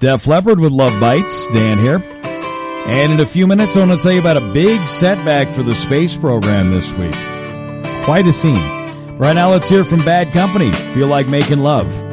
Def Leppard with Love Bites. Dan here. And in a few minutes, I want to tell you about a big setback for the space program this week. Quite a scene. Right now, let's hear from Bad Company. Feel Like Making Love.